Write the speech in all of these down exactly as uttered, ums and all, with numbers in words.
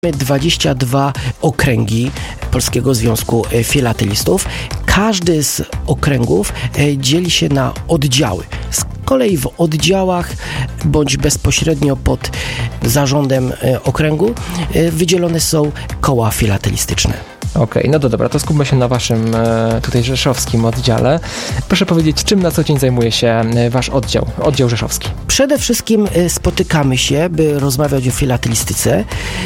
Mamy dwadzieścia dwa okręgi Polskiego Związku Filatelistów. Każdy z okręgów dzieli się na oddziały. Z kolei w oddziałach bądź bezpośrednio pod zarządem okręgu wydzielone są koła filatelistyczne. Okej, okay, no to dobra, to skupmy się na waszym tutaj rzeszowskim oddziale. Proszę powiedzieć, czym na co dzień zajmuje się wasz oddział, oddział rzeszowski? Przede wszystkim spotykamy się, by rozmawiać o filatelistyce.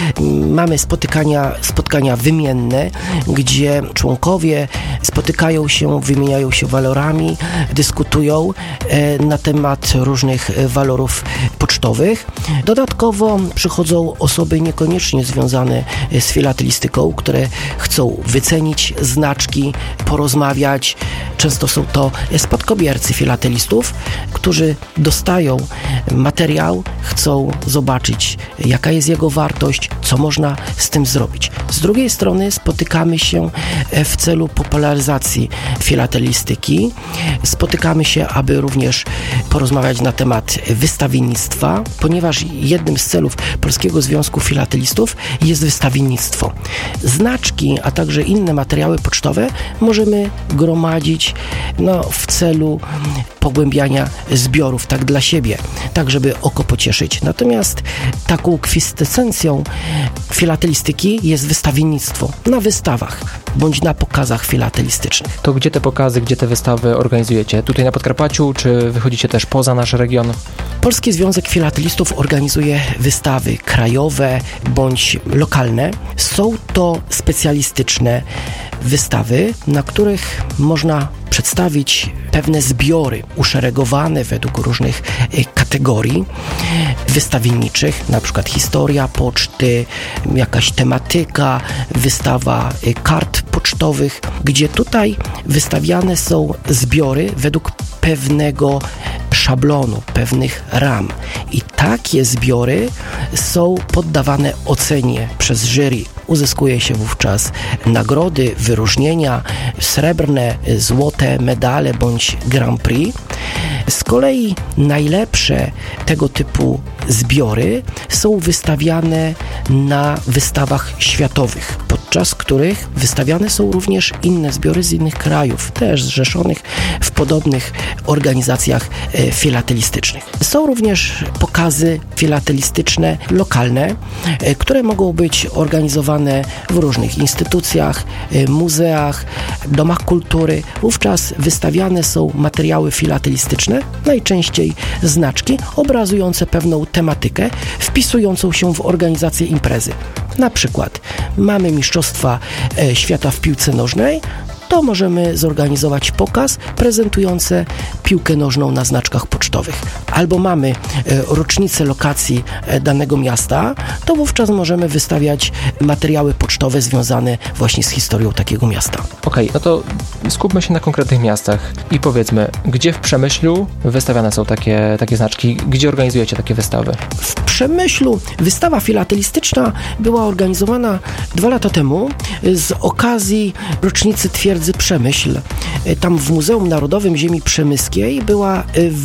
Mamy spotykania, spotkania wymienne, gdzie członkowie spotykają się, wymieniają się walorami, dyskutują na temat różnych walorów pocztowych. Dodatkowo przychodzą osoby niekoniecznie związane z filatelistyką, które chcą chcą wycenić znaczki, porozmawiać. Często są to spadkobiercy filatelistów, którzy dostają materiał, chcą zobaczyć, jaka jest jego wartość, co można z tym zrobić. Z drugiej strony spotykamy się w celu popularyzacji filatelistyki. Spotykamy się, aby również porozmawiać na temat wystawiennictwa, ponieważ jednym z celów Polskiego Związku Filatelistów jest wystawiennictwo. Znaczki, a także inne materiały pocztowe możemy gromadzić no, w celu pogłębiania zbiorów, tak dla siebie, tak żeby oko pocieszyć. Natomiast taką kwintesencją filatelistyki jest wystawiennictwo na wystawach bądź na pokazach filatelistycznych. To gdzie te pokazy, gdzie te wystawy organizujecie? Tutaj na Podkarpaciu, czy wychodzicie też poza nasz region? Polski Związek Filatelistów organizuje wystawy krajowe bądź lokalne. Są to specjalistyczne wystawy, na których można przedstawić pewne zbiory uszeregowane według różnych kategorii wystawienniczych, na przykład historia poczty, jakaś tematyka, wystawa kart pocztowych, gdzie tutaj wystawiane są zbiory według pewnego szablonu, pewnych ram. I takie zbiory są poddawane ocenie przez jury. Uzyskuje się wówczas nagrody, wyróżnienia, srebrne, złote medale bądź Grand Prix. Z kolei najlepsze tego typu zbiory są wystawiane na wystawach światowych, podczas których wystawiane są również inne zbiory z innych krajów, też zrzeszonych w podobnych organizacjach e, filatelistycznych. Są również pokazy filatelistyczne lokalne, e, które mogą być organizowane w różnych instytucjach, e, muzeach, domach kultury. Wówczas wystawiane są materiały filatelistyczne, najczęściej znaczki obrazujące pewną tematykę, wpisującą się w organizację imprezy. Na przykład mamy Mistrzostwa e, Świata w piłce nożnej, to możemy zorganizować pokaz prezentujący piłkę nożną na znaczkach pocztowych. Albo mamy e, rocznicę lokacji e, danego miasta, to wówczas możemy wystawiać materiały pocztowe związane właśnie z historią takiego miasta. Okej, okay, no to skupmy się na konkretnych miastach i powiedzmy, gdzie w Przemyślu wystawiane są takie, takie znaczki, gdzie organizujecie takie wystawy? W Przemyślu wystawa filatelistyczna była organizowana dwa lata temu z okazji rocznicy twierdzy Przemyśl. Tam w Muzeum Narodowym Ziemi Przemyskiej była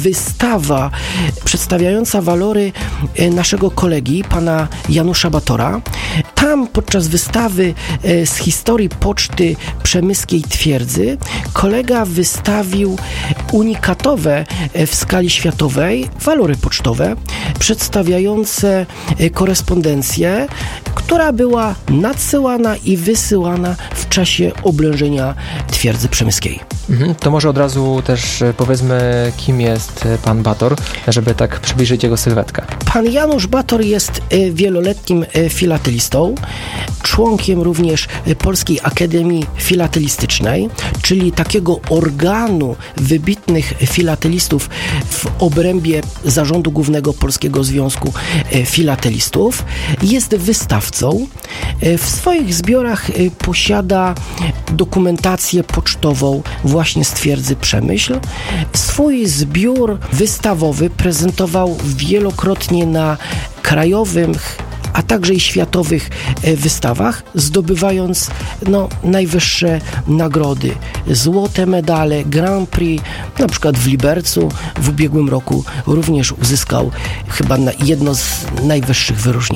wystawa przedstawiająca walory naszego kolegi, pana Janusza Batora. Tam podczas wystawy z historii poczty przemyskiej twierdzy kolega wystawił unikatowe w skali światowej walory pocztowe przedstawiające korespondencję, która była nadsyłana i wysyłana w czasie oblężenia twierdzy przemyskiej. Mhm, to może od razu też powiedzmy, kim jest pan Bator, żeby tak przybliżyć jego sylwetkę. Pan Janusz Bator jest wieloletnim filatelistą, członkiem również Polskiej Akademii Filatelistycznej, czyli takiego organu wybitnych filatelistów w obrębie Zarządu Głównego Polskiego Związku Filatelistów. Jest wystawcą. W swoich zbiorach posiada dokumentację pocztową właśnie z twierdzy Przemyśl. Swój zbiór wystawowy prezentował wielokrotnie na krajowych, a także i światowych wystawach, zdobywając no, najwyższe nagrody. Złote medale, Grand Prix, na przykład w Libercu w ubiegłym roku również uzyskał chyba jedno z najwyższych wyróżnień.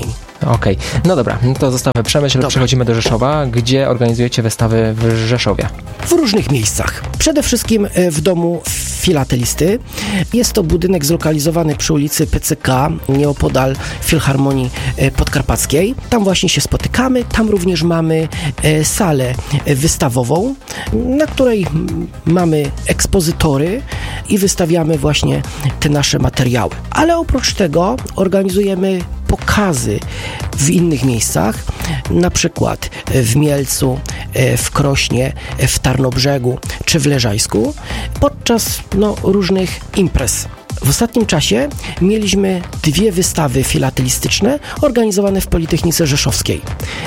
Okej, okay. No dobra, no to zostawmy Przemyśl, dobra. Przechodzimy do Rzeszowa. Gdzie organizujecie wystawy w Rzeszowie? W różnych miejscach. Przede wszystkim w domu filatelisty. Jest to budynek zlokalizowany przy ulicy P C K, nieopodal Filharmonii Podkarpackiej. Tam właśnie się spotykamy. Tam również mamy salę wystawową, na której mamy ekspozytory i wystawiamy właśnie te nasze materiały. Ale oprócz tego organizujemy pokazy w innych miejscach, na przykład w Mielcu, w Krośnie, w Tarnobrzegu czy w Leżajsku podczas no, różnych imprez. W ostatnim czasie mieliśmy dwie wystawy filatelistyczne organizowane w Politechnice Rzeszowskiej.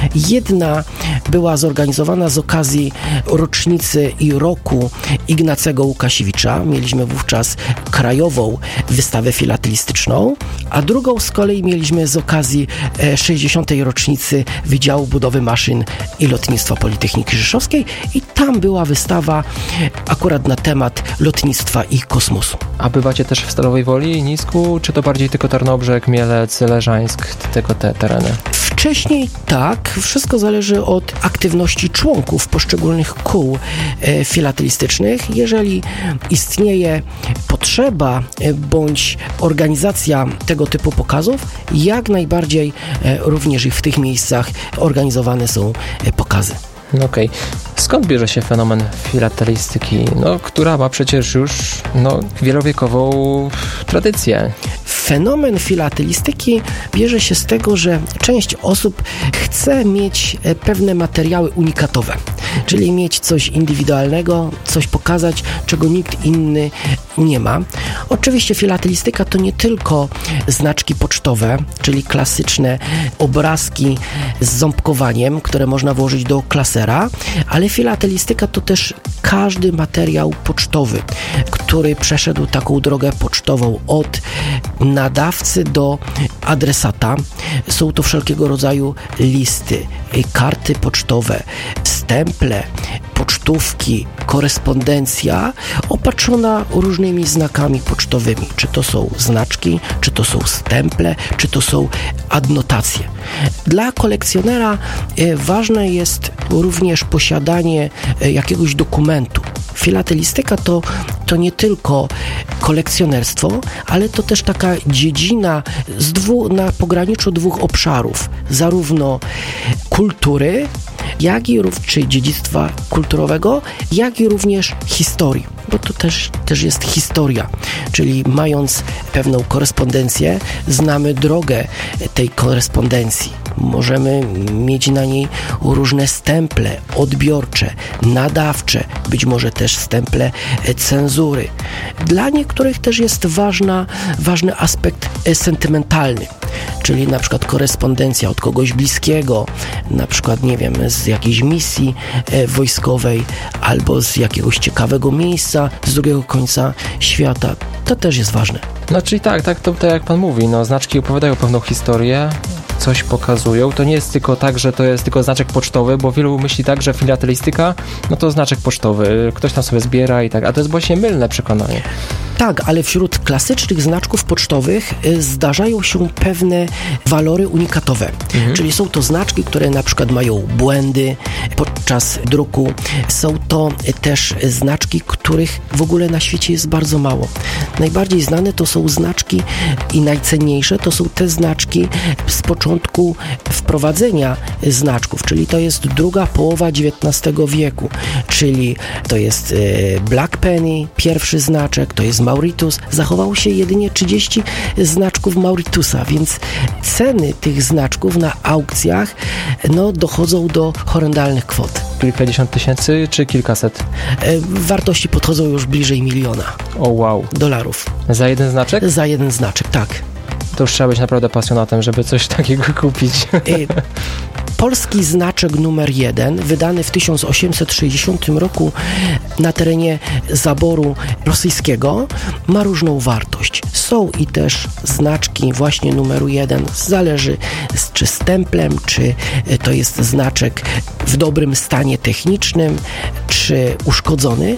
Jedna była zorganizowana z okazji rocznicy i roku Ignacego Łukasiewicza. Mieliśmy wówczas krajową wystawę filatelistyczną, a drugą z kolei mieliśmy z okazji sześćdziesiątej rocznicy Wydziału Budowy Maszyn i Lotnictwa Politechniki Rzeszowskiej i tam była wystawa akurat na temat lotnictwa i kosmosu. A bywacie też w Stalowej Woli, Nisku, czy to bardziej tylko Tarnobrzeg, Mielec, Leżańsk, tylko te tereny? Wcześniej tak, wszystko zależy od aktywności członków poszczególnych kół e, filatelistycznych. Jeżeli istnieje potrzeba e, bądź organizacja tego typu pokazów, jak najbardziej e, również i w tych miejscach organizowane są e, pokazy. Okej. Okay. Skąd bierze się fenomen filatelistyki, no, która ma przecież już no, wielowiekową tradycję? Fenomen filatelistyki bierze się z tego, że część osób chce mieć pewne materiały unikatowe, czyli mieć coś indywidualnego, coś pokazać, czego nikt inny nie ma. Oczywiście filatelistyka to nie tylko znaczki pocztowe, czyli klasyczne obrazki z ząbkowaniem, które można włożyć do klasera, ale filatelistyka to też każdy materiał pocztowy, który przeszedł taką drogę pocztową od nadawcy do adresata. Są to wszelkiego rodzaju listy, karty pocztowe, stemple, pocztówki, korespondencja opatrzona różnymi znakami pocztowymi. Czy to są znaczki, czy to są stemple, czy to są adnotacje. Dla kolekcjonera ważne jest również posiadanie jakiegoś dokumentu. Filatelistyka to, to nie tylko kolekcjonerstwo, ale to też taka dziedzina z dwu, na pograniczu dwóch obszarów, zarówno kultury, jak i czy dziedzictwa kulturowego, jak i również historii, bo to też, też jest historia, czyli mając pewną korespondencję, znamy drogę tej korespondencji. Możemy mieć na niej różne stemple odbiorcze, nadawcze, być może też stemple cenzury. Dla niektórych też jest ważna, ważny aspekt sentymentalny, czyli na przykład korespondencja od kogoś bliskiego, na przykład, nie wiem, z jakiejś misji wojskowej albo z jakiegoś ciekawego miejsca z drugiego końca świata. To też jest ważne. No czyli tak, tak, to, to jak pan mówi, no znaczki opowiadają pewną historię, coś pokazują. To nie jest tylko tak, że to jest tylko znaczek pocztowy, bo wielu myśli tak, że filatelistyka, no to znaczek pocztowy, ktoś tam sobie zbiera i tak, a to jest właśnie mylne przekonanie. Tak, ale wśród klasycznych znaczków pocztowych zdarzają się pewne walory unikatowe, mhm. czyli są to znaczki, które na przykład mają błędy podczas druku. Są to też znaczki, których w ogóle na świecie jest bardzo mało. Najbardziej znane to są znaczki i najcenniejsze to są te znaczki z początku wprowadzenia znaczków, czyli to jest druga połowa dziewiętnastego wieku, czyli to jest Black Penny, pierwszy znaczek, to jest Mauritius. Zachowało się jedynie trzydzieści znaczków Mauritiusa, więc ceny tych znaczków na aukcjach no, dochodzą do horrendalnych kwot. Kilkadziesiąt tysięcy czy kilkaset? Wartości podchodzą już bliżej miliona. O wow. Dolarów. Za jeden znaczek? Za jeden znaczek, tak. To już trzeba być naprawdę pasjonatem, żeby coś takiego kupić. Polski znaczek numer jeden, wydany w tysiąc osiemset sześćdziesiątym roku na terenie zaboru rosyjskiego, ma różną wartość. Są i też znaczki właśnie numeru jeden. Zależy czy stemplem, czy to jest znaczek w dobrym stanie technicznym, czy uszkodzony.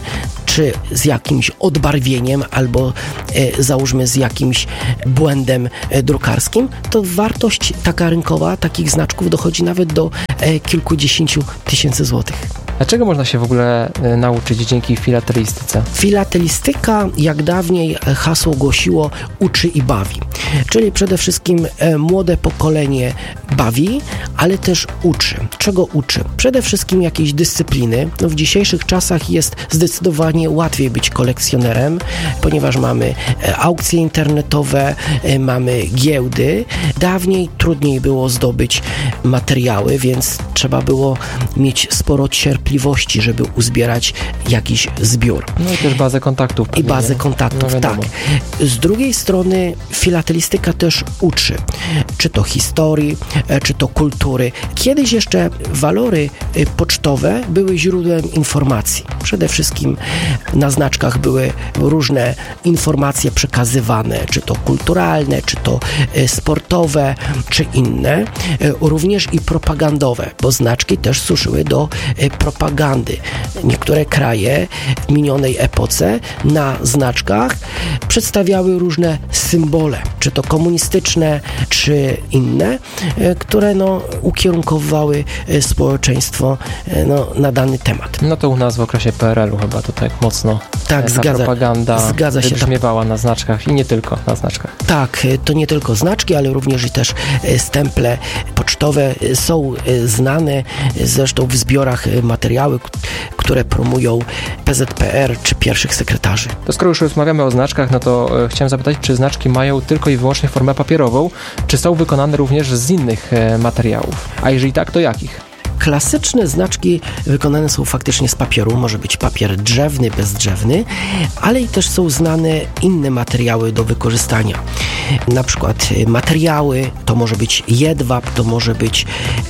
czy z jakimś odbarwieniem, albo e, załóżmy z jakimś błędem e, drukarskim, to wartość taka rynkowa takich znaczków dochodzi nawet do e, kilkudziesięciu tysięcy złotych. A czego można się w ogóle e, nauczyć dzięki filatelistyce? Filatelistyka, jak dawniej hasło głosiło, uczy i bawi. Czyli przede wszystkim e, młode pokolenie bawi, ale też uczy. Czego uczy? Przede wszystkim jakiejś dyscypliny. No w dzisiejszych czasach jest zdecydowanie łatwiej być kolekcjonerem, ponieważ mamy e, aukcje internetowe, e, mamy giełdy. Dawniej trudniej było zdobyć materiały, więc trzeba było mieć sporo cierpliwości, żeby uzbierać jakiś zbiór. No i też bazę kontaktów. I bazę kontaktów, no tak. Z drugiej strony filatelistyka też uczy. Czy to historii, czy to kultury. Kiedyś jeszcze walory pocztowe były źródłem informacji. Przede wszystkim na znaczkach były różne informacje przekazywane, czy to kulturalne, czy to sportowe, czy inne. Również i propagandowe, bo znaczki też służyły do propagandy. Niektóre kraje w minionej epoce na znaczkach przedstawiały różne symbole, czy to komunistyczne, czy inne, które no, ukierunkowywały społeczeństwo no, na dany temat. No to u nas w okresie P R L u chyba to tak mocno tak, ta zgadza, propaganda zgadza się, wybrzmiewała na znaczkach i nie tylko na znaczkach. Tak, to nie tylko znaczki, ale również i też stemple pocztowe są znane, zresztą w zbiorach materiały, które promują P Z P R czy pierwszych sekretarzy. To skoro już rozmawiamy o znaczkach, no to e, chciałem zapytać, czy znaczki mają tylko i wyłącznie formę papierową, czy są wykonane również z innych e, materiałów? A jeżeli tak, to jakich? Klasyczne znaczki wykonane są faktycznie z papieru, może być papier drzewny, bezdrzewny, ale i też są znane inne materiały do wykorzystania. Na przykład materiały, to może być jedwab, to może być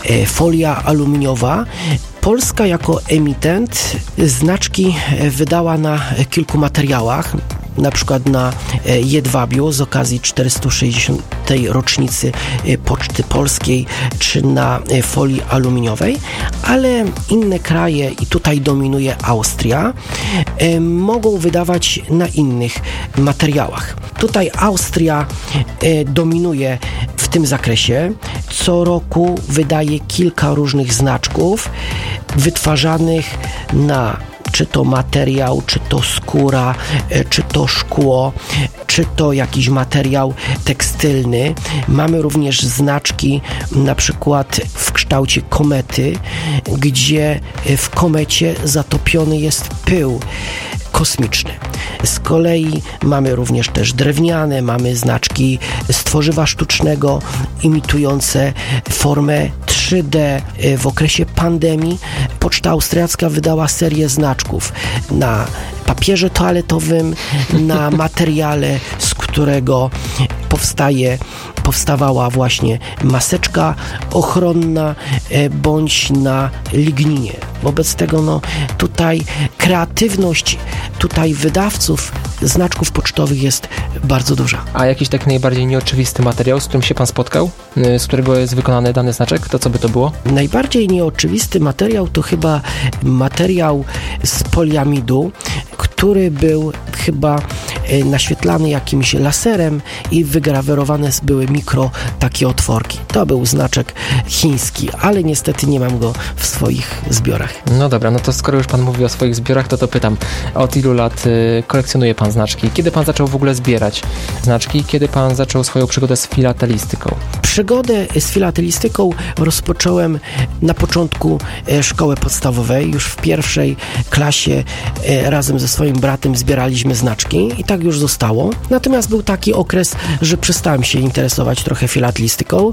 folia aluminiowa. Polska jako emitent znaczki wydała na kilku materiałach, na przykład na jedwabiu z okazji czterysta sześćdziesiątej rocznicy Poczty Polskiej, czy na folii aluminiowej, ale inne kraje, i tutaj dominuje Austria, mogą wydawać na innych materiałach. Tutaj Austria dominuje w tym zakresie. Co roku wydaje kilka różnych znaczków wytwarzanych na czy to materiał, czy to skóra, czy to szkło, czy to jakiś materiał tekstylny. Mamy również znaczki na przykład w kształcie komety, gdzie w komecie zatopiony jest pył kosmiczny. Z kolei mamy również też drewniane, mamy znaczki z tworzywa sztucznego imitujące formę trzy D. W okresie pandemii Poczta Austriacka wydała serię znaczków na papierze toaletowym, na materiale, z którego powstaje powstawała właśnie maseczka ochronna, bądź na ligninie. Wobec tego no, tutaj kreatywność tutaj wydawców znaczków pocztowych jest bardzo duża. A jakiś tak najbardziej nieoczywisty materiał, z którym się Pan spotkał, z którego jest wykonany dany znaczek, to co by to było? Najbardziej nieoczywisty materiał to chyba materiał z poliamidu, który był chyba naświetlany jakimś laserem i wygrawerowane były mikro takie otworki. To był znaczek chiński, ale niestety nie mam go w swoich zbiorach. No dobra, no to skoro już Pan mówi o swoich zbiorach, to to pytam, od ilu lat y, kolekcjonuje Pan znaczki? Kiedy Pan zaczął w ogóle zbierać znaczki? Kiedy Pan zaczął swoją przygodę z filatelistyką? Przygodę z filatelistyką rozpocząłem na początku szkoły podstawowej. Już w pierwszej klasie razem ze swoim bratem zbieraliśmy znaczki i tak już zostało. Natomiast był taki okres, że przestałem się interesować trochę filatelistyką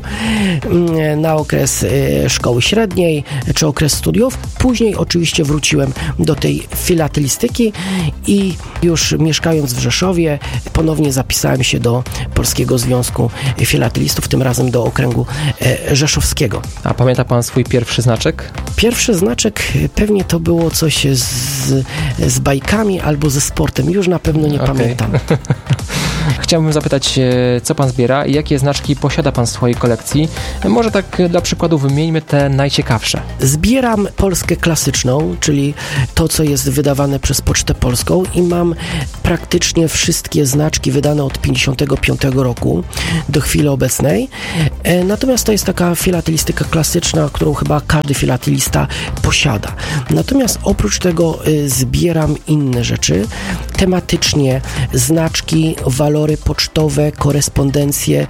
na okres szkoły średniej czy okres studiów. Później oczywiście wróciłem do tej filatelistyki i już mieszkając w Rzeszowie ponownie zapisałem się do Polskiego Związku Filatelistów, tym razem do okręgu rzeszowskiego. A pamięta Pan swój pierwszy znaczek? Pierwszy znaczek pewnie to było coś z, z bajkami albo ze sportem. Już na pewno nie okay. pamiętam. Chciałbym zapytać, co pan zbiera i jakie znaczki posiada pan w swojej kolekcji? Może tak dla przykładu wymieńmy te najciekawsze. Zbieram Polskę klasyczną, czyli to, co jest wydawane przez Pocztę Polską i mam praktycznie wszystkie znaczki wydane od pięćdziesiątego piątego roku do chwili obecnej. Natomiast to jest taka filatelistyka klasyczna, którą chyba każdy filatelista posiada. Natomiast oprócz tego zbieram inne rzeczy. Tematycznie znaczki, walory pocztowe, korespondencje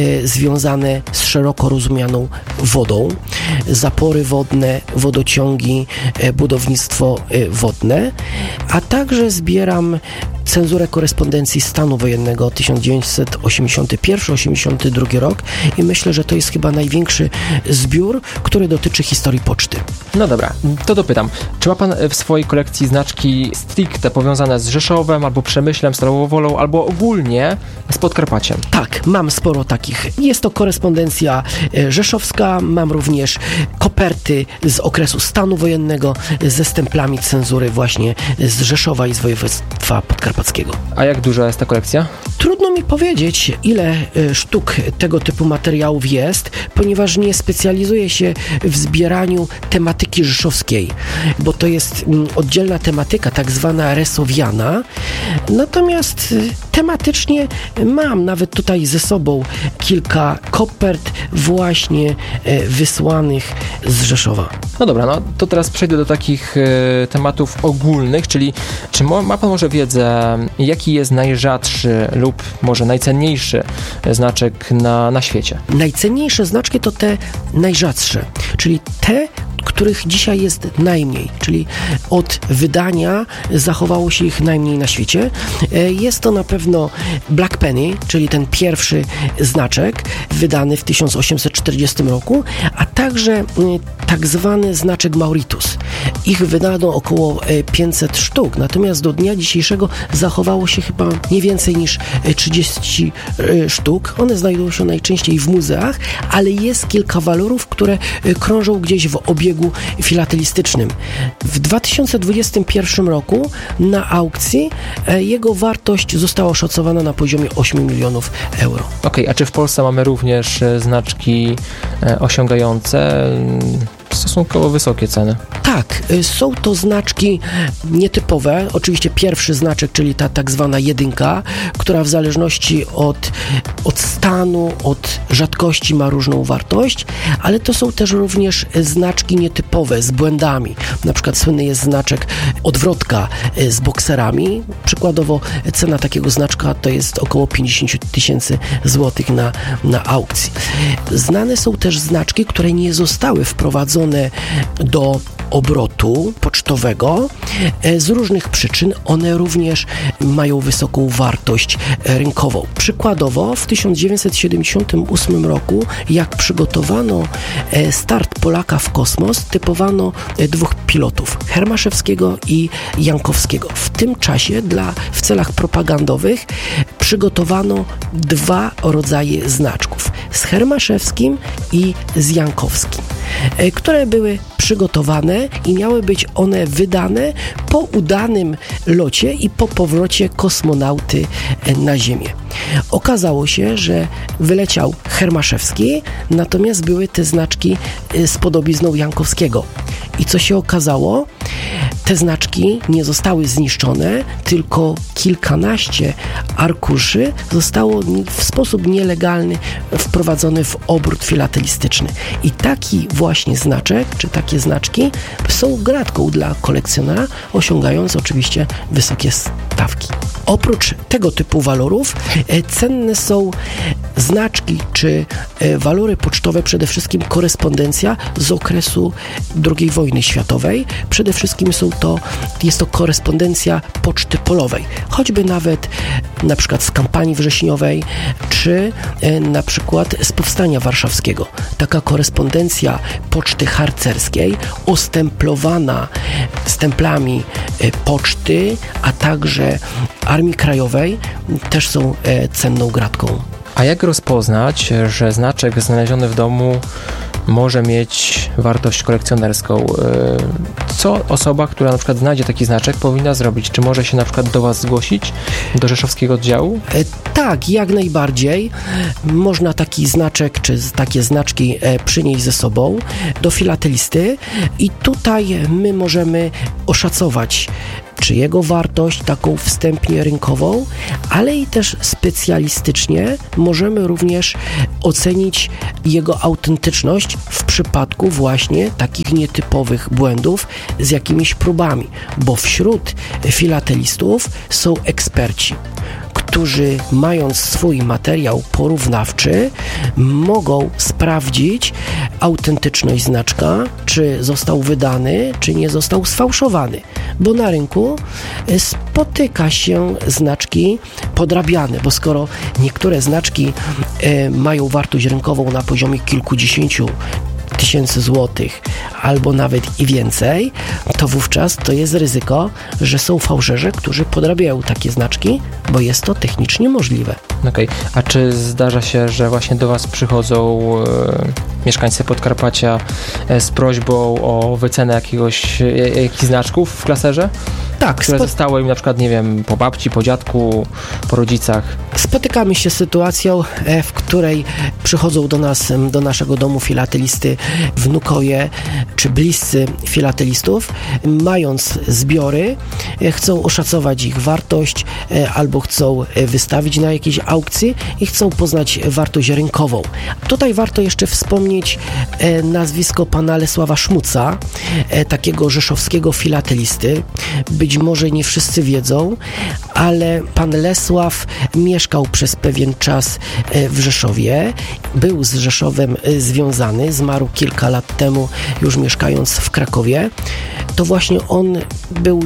związane z szeroko rozumianą wodą, zapory wodne, wodociągi, budownictwo wodne, a także zbieram cenzurę korespondencji stanu wojennego tysiąc dziewięćset osiemdziesiąty pierwszy osiemdziesiąty drugi rok i myślę, że to jest chyba największy zbiór, który dotyczy historii poczty. No dobra, to dopytam. Czy ma pan w swojej kolekcji znaczki stricte powiązane z Rzeszowem, albo Przemyślem, Starową Wolą, albo ogólnie z Podkarpaciem? Tak, mam sporo takich. Jest to korespondencja rzeszowska, mam również koperty z okresu stanu wojennego ze stemplami cenzury właśnie z Rzeszowa i z województwa podkarpackiego. A jak duża jest ta kolekcja? Trudno mi powiedzieć, ile sztuk tego typu materiałów jest, ponieważ nie specjalizuję się w zbieraniu tematyki rzeszowskiej, bo to jest oddzielna tematyka, tak zwana resowiana. Natomiast tematycznie mam nawet tutaj ze sobą kilka kopert właśnie wysłanych z Rzeszowa. No dobra, no to teraz przejdę do takich y, tematów ogólnych, czyli czy mo, ma pan może wiedzę, jaki jest najrzadszy lub może najcenniejszy znaczek na, na świecie? Najcenniejsze znaczki to te najrzadsze, czyli te, których dzisiaj jest najmniej, czyli od wydania zachowało się ich najmniej na świecie. Jest to na pewno Black Penny, czyli ten pierwszy znaczek wydany w tysiąc osiemset czterdziestym roku, a także tak zwany znaczek Mauritius. Ich wydano około pięćset sztuk, natomiast do dnia dzisiejszego zachowało się chyba nie więcej niż trzydzieści sztuk. One znajdują się najczęściej w muzeach, ale jest kilka walorów, które krążą gdzieś w obiegu filatelistycznym. W dwa tysiące dwudziestym pierwszym roku na aukcji jego wartość została oszacowana na poziomie ośmiu milionów euro. Okej, okay, a czy w Polsce mamy również znaczki osiągające stosunkowo wysokie ceny? Tak, są to znaczki nietypowe. Oczywiście pierwszy znaczek, czyli ta tak zwana jedynka, która w zależności od, od stanu, od rzadkości ma różną wartość, ale to są też również znaczki nietypowe z błędami. Na przykład słynny jest znaczek odwrotka z bokserami. Przykładowo cena takiego znaczka to jest około pięćdziesiąt tysięcy złotych na, na aukcji. Znane są też znaczki, które nie zostały wprowadzone do obrotu pocztowego. Z różnych przyczyn one również mają wysoką wartość rynkową. Przykładowo w tysiąc dziewięćset siedemdziesiątym ósmym roku, jak przygotowano start Polaka w kosmos, typowano dwóch pilotów, Hermaszewskiego i Jankowskiego. W tym czasie dla, w celach propagandowych przygotowano dwa rodzaje znaczków, z Hermaszewskim i z Jankowskim, które były przygotowane i miały być one wydane po udanym locie i po powrocie kosmonauty na Ziemię. Okazało się, że wyleciał Hermaszewski, natomiast były te znaczki z podobizną Jankowskiego. I co się okazało? Te znaczki nie zostały zniszczone, tylko kilkanaście arkuszy zostało w sposób nielegalny wprowadzone w obrót filatelistyczny. I taki właśnie znaczek, czy takie znaczki są gratką dla kolekcjonera, osiągając oczywiście wysokie stawki. Oprócz tego typu walorów e, cenne są znaczki czy e, walory pocztowe, przede wszystkim korespondencja z okresu drugiej wojny światowej. Przede wszystkim są to, jest to korespondencja poczty polowej, choćby nawet na przykład z kampanii wrześniowej, czy e, na przykład z powstania warszawskiego. Taka korespondencja poczty harcerskiej, ostemplowana stemplami e, poczty, a także Armii Krajowej, też są e, cenną gratką. A jak rozpoznać, że znaczek znaleziony w domu może mieć wartość kolekcjonerską? Co osoba, która na przykład znajdzie taki znaczek, powinna zrobić? Czy może się na przykład do Was zgłosić, do rzeszowskiego oddziału? E, tak, jak najbardziej. Można taki znaczek, czy takie znaczki e, przynieść ze sobą do filatelisty i tutaj my możemy oszacować, czy jego wartość taką wstępnie rynkową, ale i też specjalistycznie możemy również ocenić jego autentyczność w przypadku właśnie takich nietypowych błędów z jakimiś próbami, bo wśród filatelistów są eksperci, którzy mając swój materiał porównawczy mogą sprawdzić autentyczność znaczka, czy został wydany, czy nie został sfałszowany, bo na rynku spotyka się znaczki podrabiane, bo skoro niektóre znaczki e, mają wartość rynkową na poziomie kilkudziesięciu tysięcy złotych albo nawet i więcej, to wówczas to jest ryzyko, że są fałszerze, którzy podrabiają takie znaczki, bo jest to technicznie możliwe. Okej, okay. A czy zdarza się, że właśnie do Was przychodzą e, mieszkańcy Podkarpacia e, z prośbą o wycenę jakiegoś, e, jakichś znaczków w klaserze? Tak. Które spo... zostały im na przykład, nie wiem, po babci, po dziadku, po rodzicach? Spotykamy się z sytuacją, e, w której przychodzą do nas, do naszego domu filatelisty wnukowie czy bliscy filatelistów, mając zbiory, e, chcą oszacować ich wartość e, albo chcą wystawić na jakiejś aukcji i chcą poznać wartość rynkową. Tutaj warto jeszcze wspomnieć e, nazwisko pana Lesława Szmuca, e, takiego rzeszowskiego filatelisty. Być może nie wszyscy wiedzą, ale pan Lesław mieszkał przez pewien czas e, w Rzeszowie, był z Rzeszowem e, związany, zmarł kilka lat temu, już mieszkając w Krakowie. To właśnie on był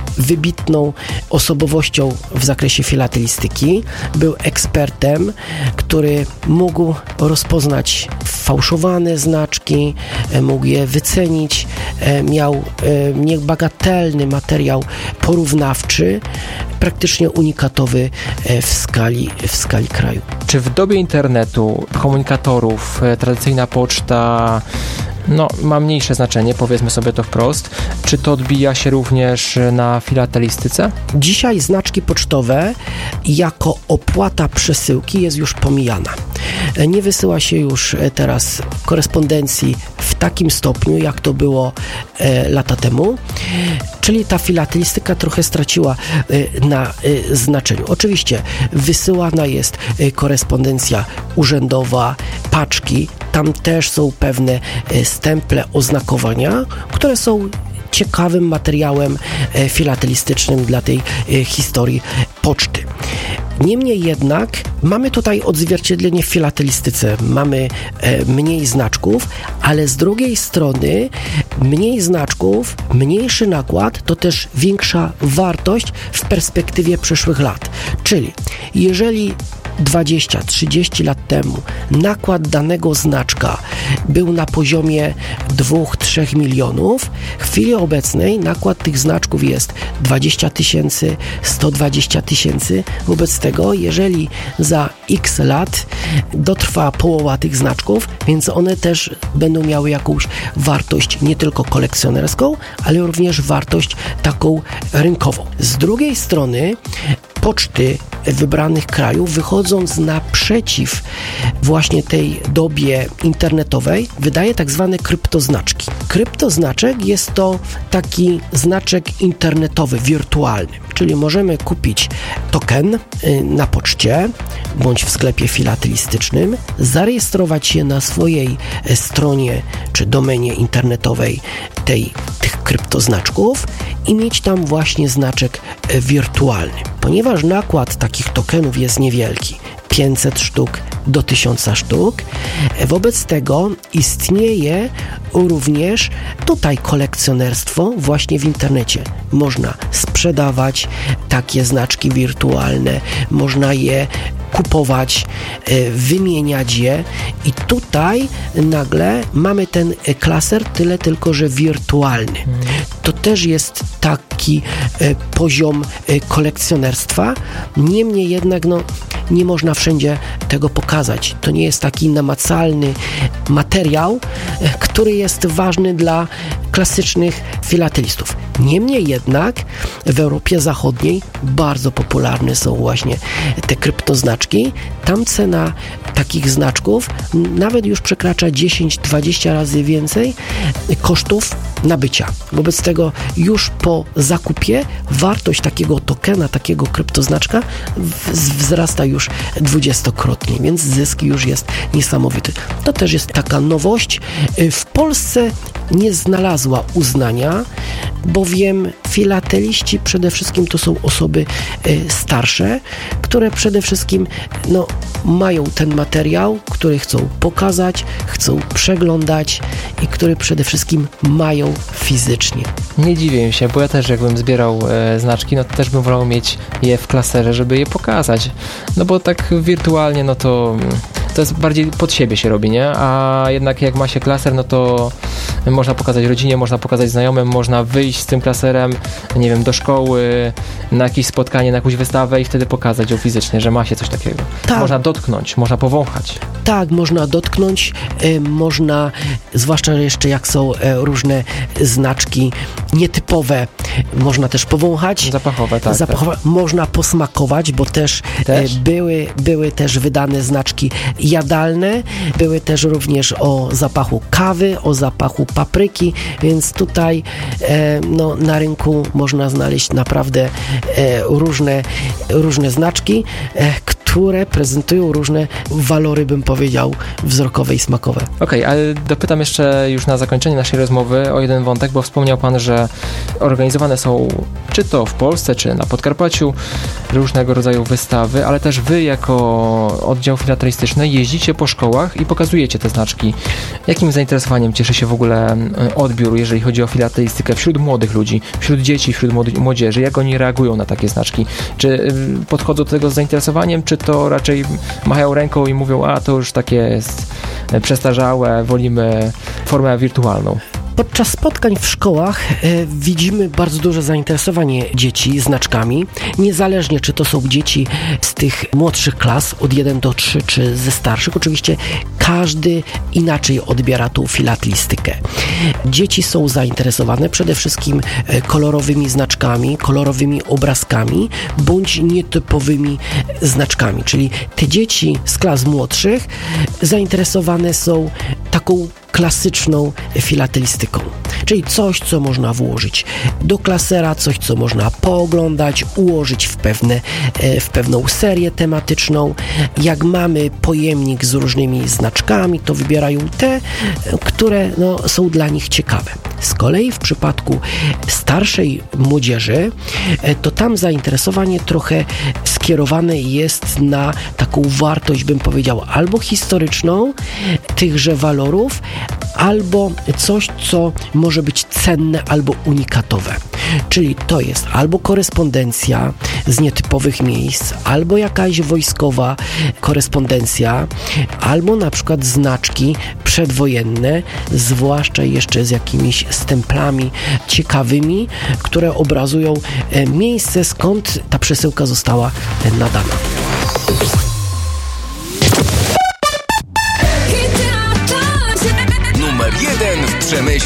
wybitną osobowością w zakresie filatelistyki. Był ekspertem, który mógł rozpoznać fałszowane znaczki, mógł je wycenić, miał niebagatelny materiał porównawczy, praktycznie unikatowy w skali, w skali kraju. Czy w dobie internetu, komunikatorów, tradycyjna poczta no, ma mniejsze znaczenie, powiedzmy sobie to wprost. Czy to odbija się również na filatelistyce? Dzisiaj znaczki pocztowe jako opłata przesyłki jest już pomijana. Nie wysyła się już teraz korespondencji w takim stopniu, jak to było e, lata temu. Czyli ta filatelistyka trochę straciła e, na e, znaczeniu. Oczywiście wysyłana jest e, korespondencja urzędowa, paczki. Tam też są pewne e, stemple, oznakowania, które są ciekawym materiałem e, filatelistycznym dla tej e, historii poczty. Niemniej jednak mamy tutaj odzwierciedlenie w filatelistyce. Mamy e, mniej znaczków, ale z drugiej strony mniej znaczków, mniejszy nakład to też większa wartość w perspektywie przyszłych lat. Czyli jeżeli dwadzieścia trzydzieści lat temu nakład danego znaczka był na poziomie dwa do trzech milionów, w chwili obecnej nakład tych znaczków jest dwadzieścia tysięcy, sto dwadzieścia tysięcy. Wobec tego, jeżeli za x lat dotrwa połowa tych znaczków, więc one też będą miały jakąś wartość nie tylko kolekcjonerską, ale również wartość taką rynkową. Z drugiej strony poczty wybranych krajów, wychodząc naprzeciw właśnie tej dobie internetowej, wydaje tak zwane kryptoznaczki. Kryptoznaczek jest to taki znaczek internetowy, wirtualny, czyli możemy kupić token na poczcie bądź w sklepie filatelistycznym, zarejestrować się na swojej stronie czy domenie internetowej tej, tych kryptoznaczków i mieć tam właśnie znaczek wirtualny. Ponieważ nakład takich tokenów jest niewielki, pięćset sztuk do tysiąca sztuk, wobec tego istnieje również tutaj kolekcjonerstwo właśnie w internecie. Można sprzedawać takie znaczki wirtualne, można je kupować, wymieniać je i tutaj nagle mamy ten klaser, tyle tylko, że wirtualny. To też jest taki poziom kolekcjonerstwa, niemniej jednak no, nie można wszędzie tego pokazać. To nie jest taki namacalny materiał, który jest ważny dla klasycznych filatelistów. Niemniej jednak w Europie Zachodniej bardzo popularne są właśnie te kryptoznaczki. Tam cena takich znaczków nawet już przekracza dziesięć do dwudziestu razy więcej kosztów nabycia. Wobec tego już po zakupie wartość takiego tokena, takiego kryptoznaczka wzrasta już dwudziestokrotnie, więc zysk już jest niesamowity. To też jest taka nowość. W Polsce nie znalazła uznania, bowiem filateliści przede wszystkim to są osoby starsze, które przede wszystkim no, mają ten materiał, który chcą pokazać, chcą przeglądać i który przede wszystkim mają fizycznie. Nie dziwię się, bo ja też jakbym zbierał e, znaczki, no to też bym wolał mieć je w klaserze, żeby je pokazać. No bo tak wirtualnie, no to to jest bardziej pod siebie się robi, nie? A jednak jak ma się klaser, no to można pokazać rodzinie, można pokazać znajomym, można wyjść z tym klaserem, nie wiem, do szkoły, na jakieś spotkanie, na jakąś wystawę i wtedy pokazać ją fizycznie, że ma się coś takiego. Tak. Można dotknąć, można powąchać. Tak, można dotknąć, y, można, zwłaszcza jeszcze jak są y, różne znaczki nietypowe, można też powąchać. Zapachowe, tak. Zapachowe. tak. Można posmakować, bo też, też? Y, były, były też wydane znaczki jadalne, były też również o zapachu kawy, o zapachu papryki, więc tutaj e, no, na rynku można znaleźć naprawdę e, różne, różne znaczki, e, które prezentują różne walory, bym powiedział, wzrokowe i smakowe. Okej, okay, ale dopytam jeszcze już na zakończenie naszej rozmowy o jeden wątek, bo wspomniał Pan, że organizowane są czy to w Polsce, czy na Podkarpaciu różnego rodzaju wystawy, ale też Wy jako oddział filatelistyczny jeździcie po szkołach i pokazujecie te znaczki. Jakim zainteresowaniem cieszy się w ogóle odbiór, jeżeli chodzi o filatelistykę wśród młodych ludzi, wśród dzieci, wśród młodzieży? Jak oni reagują na takie znaczki? Czy podchodzą do tego z zainteresowaniem, czy to raczej machają ręką i mówią, a to już takie jest przestarzałe, wolimy formę wirtualną? Podczas spotkań w szkołach e, widzimy bardzo duże zainteresowanie dzieci znaczkami, niezależnie czy to są dzieci z tych młodszych klas, od jeden do trzy, czy ze starszych. Oczywiście każdy inaczej odbiera tą filatelistykę. Dzieci są zainteresowane przede wszystkim e, kolorowymi znaczkami, kolorowymi obrazkami, bądź nietypowymi znaczkami, czyli te dzieci z klas młodszych zainteresowane są taką klasyczną filatelistyką, czyli coś, co można włożyć do klasera, coś, co można pooglądać, ułożyć w, pewne, w pewną serię tematyczną. Jak mamy pojemnik z różnymi znaczkami, to wybierają te, które no, są dla nich ciekawe. Z kolei w przypadku starszej młodzieży, to tam zainteresowanie trochę skierowane jest na taką wartość, bym powiedział, albo historyczną tychże walorów, albo coś, co może być cenne albo unikatowe. Czyli to jest albo korespondencja z nietypowych miejsc, albo jakaś wojskowa korespondencja, albo na przykład znaczki przedwojenne, zwłaszcza jeszcze z jakimiś stemplami ciekawymi, które obrazują miejsce, skąd ta przesyłka została nadana.